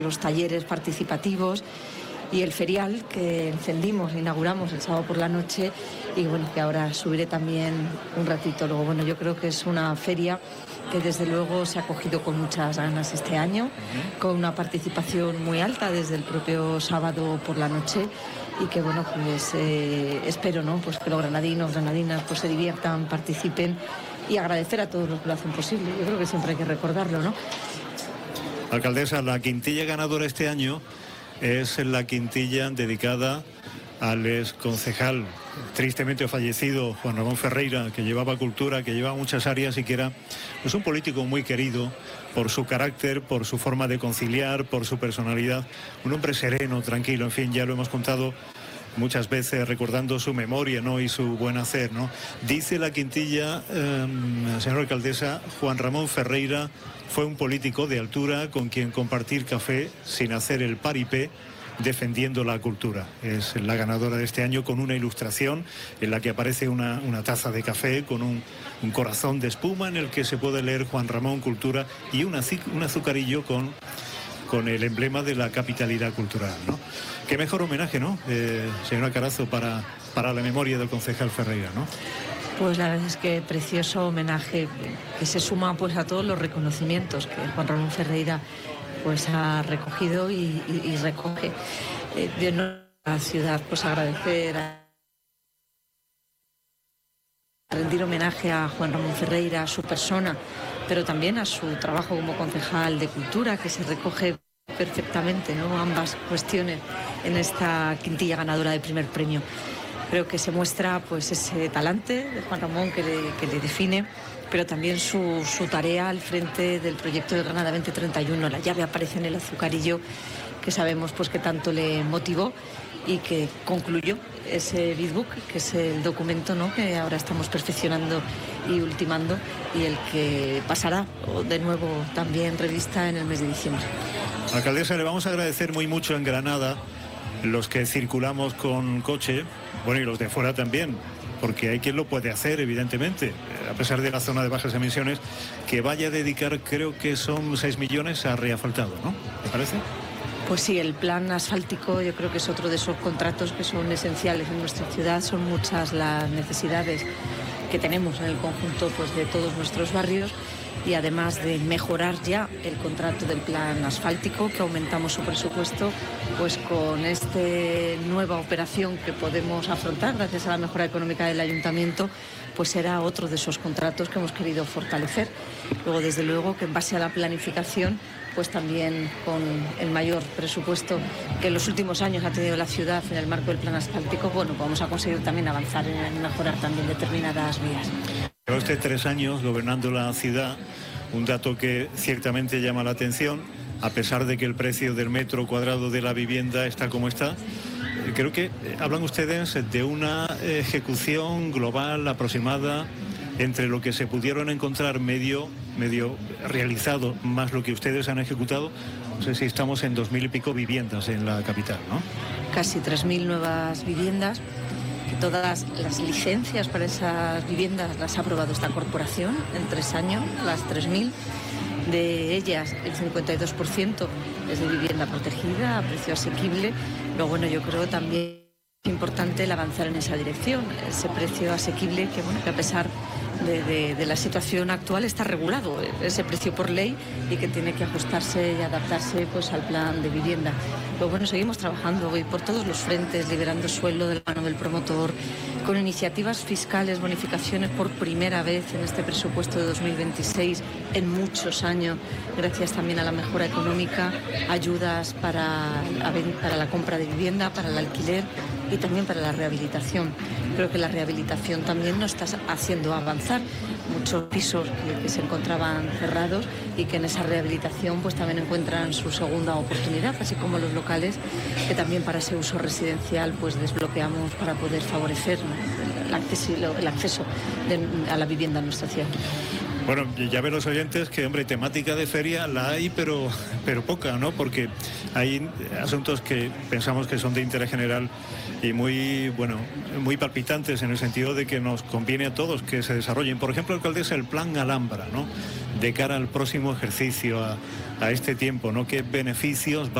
los talleres participativos y el ferial que inauguramos el sábado por la noche, y bueno, que ahora subiré también un ratito. Luego, bueno, yo creo que es una feria que desde luego se ha acogido con muchas ganas este año, con una participación muy alta desde el propio sábado por la noche, y que bueno, pues espero, ¿no?, pues que los granadinos, granadinas pues se diviertan, participen, y agradecer a todos los que lo hacen posible. Yo creo que siempre hay que recordarlo, ¿no? Alcaldesa, la quintilla ganadora este año es la quintilla dedicada al exconcejal tristemente fallecido Juan Ramón Ferreira, que llevaba cultura, que llevaba muchas áreas y que era pues un político muy querido por su carácter, por su forma de conciliar, por su personalidad, un hombre sereno, tranquilo, en fin, ya lo hemos contado muchas veces recordando su memoria, ¿no?, y su buen hacer, ¿no? Dice la quintilla, señora alcaldesa, Juan Ramón Ferreira fue un político de altura con quien compartir café sin hacer el paripé, defendiendo la cultura. Es la ganadora de este año, con una ilustración en la que aparece una taza de café con un corazón de espuma en el que se puede leer Juan Ramón Cultura, y un azucarillo con el emblema de la capitalidad cultural, ¿no? Qué mejor homenaje, ¿no, señora Carazo, para la memoria del concejal Ferreira, ¿no? Pues la verdad es que precioso homenaje que se suma pues a todos los reconocimientos que Juan Ramón Ferreira pues ha recogido y recoge. De nuestra ciudad, pues agradecer, rendir homenaje a Juan Ramón Ferreira, a su persona, pero también a su trabajo como concejal de cultura, que se recoge perfectamente, ¿no?, ambas cuestiones en esta quintilla ganadora del primer premio. Creo que se muestra pues ese talante de Juan Ramón que le define, pero también su tarea al frente del proyecto de Granada 2031. La llave aparece en el azucarillo, que sabemos pues que tanto le motivó y que concluyó ese Big Book, que es el documento, ¿no?, que ahora estamos perfeccionando y ultimando, y el que pasará de nuevo también revista en el mes de diciembre. Alcaldesa, le vamos a agradecer muy mucho en Granada, los que circulamos con coche, bueno, y los de fuera también, porque hay quien lo puede hacer, evidentemente, a pesar de la zona de bajas emisiones, que vaya a dedicar, creo que son 6 millones a reasfaltado, ¿no? ¿Te parece? Pues sí, el plan asfáltico yo creo que es otro de esos contratos que son esenciales en nuestra ciudad. Son muchas las necesidades que tenemos en el conjunto pues de todos nuestros barrios, y además de mejorar ya el contrato del plan asfáltico, que aumentamos su presupuesto, pues con esta nueva operación que podemos afrontar gracias a la mejora económica del ayuntamiento, pues será otro de esos contratos que hemos querido fortalecer. Luego, desde luego, que en base a la planificación, pues también con el mayor presupuesto que en los últimos años ha tenido la ciudad en el marco del plan asfáltico, bueno, vamos a conseguir también avanzar en mejorar también determinadas vías. Lleva usted 3 años gobernando la ciudad, un dato que ciertamente llama la atención, a pesar de que el precio del metro cuadrado de la vivienda está como está. Creo que hablan ustedes de una ejecución global aproximada entre lo que se pudieron encontrar medio realizado más lo que ustedes han ejecutado. No sé si estamos en 2.000 y pico viviendas en la capital, ¿no? Casi 3.000 nuevas viviendas. Todas las licencias para esas viviendas las ha aprobado esta corporación en 3 años, las 3.000. De ellas, el 52% es de vivienda protegida, a precio asequible. Pero bueno, yo creo también es importante el avanzar en esa dirección, ese precio asequible que, bueno, que a pesar de la situación actual está regulado, ese precio por ley, y que tiene que ajustarse y adaptarse pues al plan de vivienda. Pero bueno, seguimos trabajando hoy por todos los frentes, liberando suelo de la mano del promotor, con iniciativas fiscales, bonificaciones por primera vez en este presupuesto de 2026 en muchos años, gracias también a la mejora económica, ayudas para la compra de vivienda, para el alquiler y también para la rehabilitación. Creo que la rehabilitación también nos está haciendo avanzar. Muchos pisos que se encontraban cerrados y que en esa rehabilitación pues también encuentran su segunda oportunidad, así como los locales que también para ese uso residencial pues desbloqueamos para poder favorecer, ¿no?, el acceso a la vivienda en nuestra ciudad. Bueno, ya ven los oyentes que, hombre, temática de feria la hay, pero poca, ¿no? Porque hay asuntos que pensamos que son de interés general y muy palpitantes, en el sentido de que nos conviene a todos que se desarrollen. Por ejemplo, alcaldesa, el plan Alhambra, ¿no?, de cara al próximo ejercicio, a este tiempo, ¿no? ¿Qué beneficios va